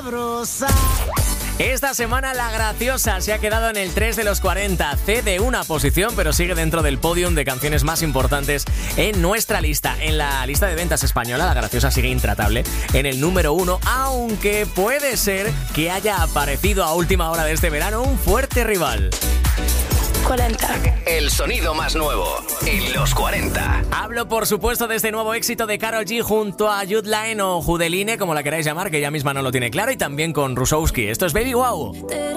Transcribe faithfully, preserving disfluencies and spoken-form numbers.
sabrosa. Esta semana La Graciosa se ha quedado en el tres de los cuarenta, cede una posición, pero sigue dentro del podium de canciones más importantes en nuestra lista. En la lista de ventas española, La Graciosa sigue intratable en el número uno, aunque puede ser que haya aparecido a última hora de este verano un fuerte rival. cuarenta. El sonido más nuevo en los cuarenta. Hablo, por supuesto, de este nuevo éxito de Karol G junto a Judeline o Judeline, como la queráis llamar, que ella misma no lo tiene claro, y también con Rusowski. Esto es Baby Wow. Te